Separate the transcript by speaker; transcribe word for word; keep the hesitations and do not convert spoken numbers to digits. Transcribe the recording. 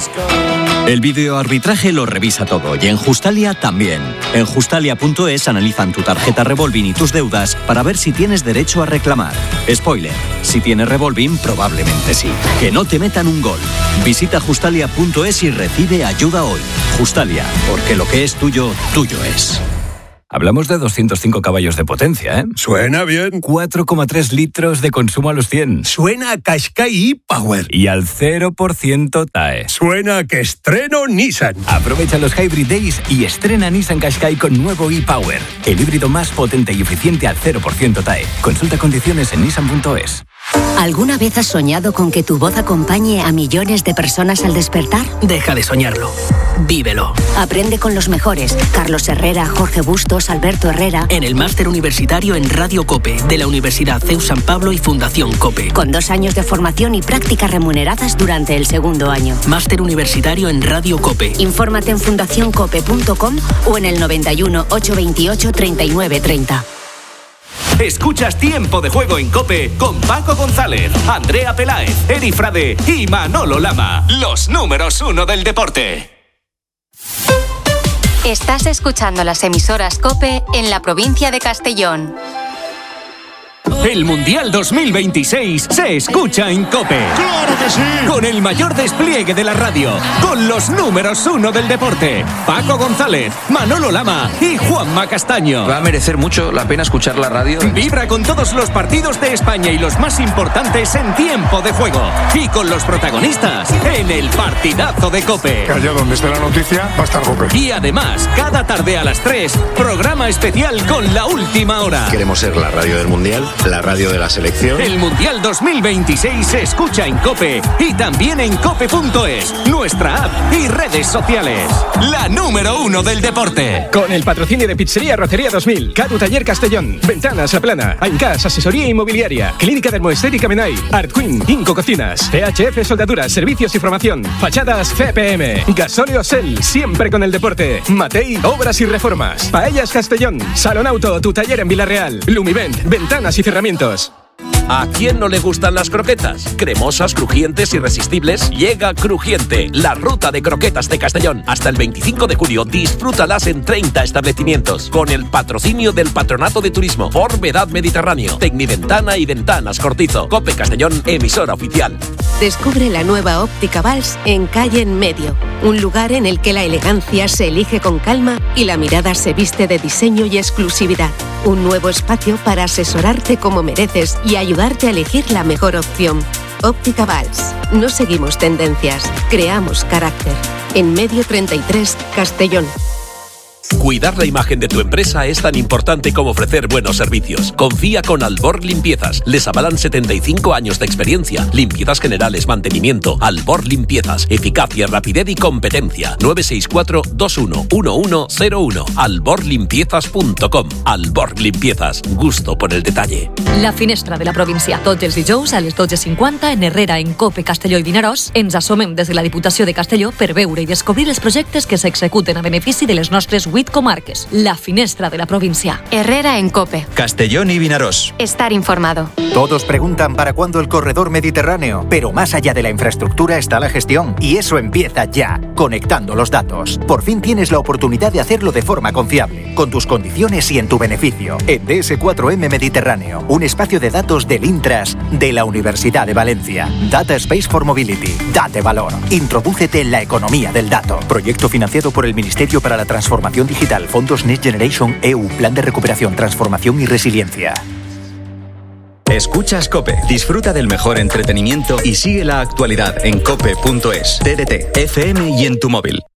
Speaker 1: El videoarbitraje lo revisa todo y en Justalia también. En Justalia punto es analizan tu tarjeta Revolving y tus deudas para ver si tienes derecho a reclamar. Spoiler, si tienes Revolving, probablemente sí. Que no te metan un gol. Visita Justalia punto es y recibe ayuda hoy. Justalia, porque lo que es tuyo, tuyo es.
Speaker 2: Hablamos de doscientos cinco caballos de potencia, ¿eh?
Speaker 3: Suena bien.
Speaker 2: cuatro coma tres litros de consumo a los cien.
Speaker 3: Suena a Qashqai e-Power.
Speaker 2: Y al cero por ciento T A E.
Speaker 3: Suena a que estreno Nissan.
Speaker 2: Aprovecha los Hybrid Days y estrena Nissan Qashqai con nuevo e-Power. El híbrido más potente y eficiente al cero por ciento T A E. Consulta condiciones en nissan punto es.
Speaker 4: ¿Alguna vez has soñado con que tu voz acompañe a millones de personas al despertar?
Speaker 5: Deja de soñarlo. Vívelo.
Speaker 4: Aprende con los mejores. Carlos Herrera, Jorge Bustos, Alberto Herrera.
Speaker 5: En el máster universitario en Radio COPE de la Universidad C E U San Pablo y Fundación COPE.
Speaker 4: Con dos años de formación y prácticas remuneradas durante el segundo año.
Speaker 5: Máster universitario en Radio COPE.
Speaker 4: Infórmate en fundación cope punto com o en el noventa y uno, ochocientos veintiocho, treinta y nueve treinta.
Speaker 6: Escuchas Tiempo de Juego en COPE con Paco González, Andrea Peláez, Eri Frade y Manolo Lama. Los números uno del deporte.
Speaker 7: Estás escuchando las emisoras COPE en la provincia de Castellón.
Speaker 6: El Mundial dos mil veintiséis se escucha en COPE.
Speaker 8: ¡Claro que sí!
Speaker 6: Con el mayor despliegue de la radio, con los números uno del deporte, Paco González, Manolo Lama y Juanma Castaño.
Speaker 9: Va a merecer mucho la pena escuchar la radio.
Speaker 6: Vibra con todos los partidos de España y los más importantes en Tiempo de Juego. Y con los protagonistas en el partidazo de COPE.
Speaker 8: Que allá donde esté la noticia va a estar COPE.
Speaker 6: Y además, cada tarde a las tres, programa especial con La Última Hora.
Speaker 10: Queremos ser la radio del Mundial, la radio de la selección.
Speaker 6: El Mundial dos mil veintiséis se escucha en COPE y también en cope punto es, nuestra app y redes sociales. La número uno del deporte.
Speaker 11: Con el patrocinio de Pizzería Rocería dos mil, Cadu Taller Castellón, Ventanas La Plana, Aincas Asesoría Inmobiliaria, Clínica Dermoestética Menai, Art Queen, Inco Cocinas, C H F Soldaduras, Servicios y Formación, Fachadas C P M, Gasóleo Sel, siempre con el deporte, Matei, Obras y Reformas, Paellas Castellón, Salón Auto, tu taller en Villarreal, Lumivent, Ventanas y Cerramientos.
Speaker 12: ¿A quién no le gustan las croquetas? Cremosas, crujientes, irresistibles. Llega Crujiente, la ruta de croquetas de Castellón. Hasta el veinticinco de junio, disfrútalas en treinta establecimientos. Con el patrocinio del Patronato de Turismo, Forvedad Mediterráneo, Tecniventana y Ventanas Cortizo. COPE Castellón, emisora oficial.
Speaker 13: Descubre la nueva Óptica Valls en Calle en Medio. Un lugar en el que la elegancia se elige con calma y la mirada se viste de diseño y exclusividad. Un nuevo espacio para asesorarte como mereces y ayudarte a elegir la mejor opción. Óptica Valls. No seguimos tendencias, creamos carácter. En Medio treinta y tres, Castellón.
Speaker 12: Cuidar la imagen de tu empresa es tan importante como ofrecer buenos servicios. Confía con Albor Limpiezas. Les avalan setenta y cinco años de experiencia. Limpiezas generales, mantenimiento. Albor Limpiezas. Eficacia, rapidez y competencia. nueve seis cuatro, dos uno, uno uno cero uno. albor limpiezas punto com. Albor Limpiezas. Gusto por el detalle.
Speaker 14: La finestra de la província. Tots els dijous a les dotze cinquanta en Herrera, en COPE, Castelló i Vinaròs. Ens assomem des de la Diputació de Castelló per veure i descobrir els projectes que s'executen a benefici de les nostres huit comarques. La finestra de la provincia.
Speaker 7: Herrera en COPE.
Speaker 15: Castellón y Vinaròs.
Speaker 7: Estar informado.
Speaker 16: Todos preguntan para cuándo el corredor mediterráneo, pero más allá de la infraestructura está la gestión, y eso empieza ya, conectando los datos. Por fin tienes la oportunidad de hacerlo de forma confiable, con tus condiciones y en tu beneficio. En D S cuatro M Mediterráneo, un espacio de datos del Intras de la Universidad de Valencia. Data Space for Mobility. Date valor. Introdúcete en la economía del dato. Proyecto financiado por el Ministerio para la Transformación Digital, Fondos Next Generation E U, Plan de Recuperación, Transformación y Resiliencia.
Speaker 15: Escuchas COPE. Disfruta del mejor entretenimiento y sigue la actualidad en cope punto es, T D T, F M y en tu móvil.